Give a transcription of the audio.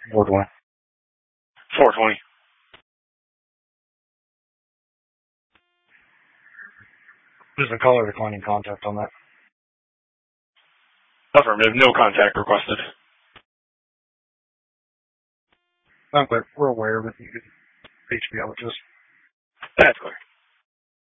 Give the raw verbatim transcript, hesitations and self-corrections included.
four twenty. four twenty. There's a caller declining contact on that. Affirmative. No contact requested. I'm clear. We're aware of it. You can H B out with us. That's clear.